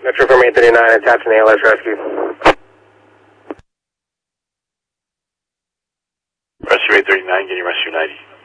Metro from 839, attaching ALS rescue. Rescue 839, getting rescue 90.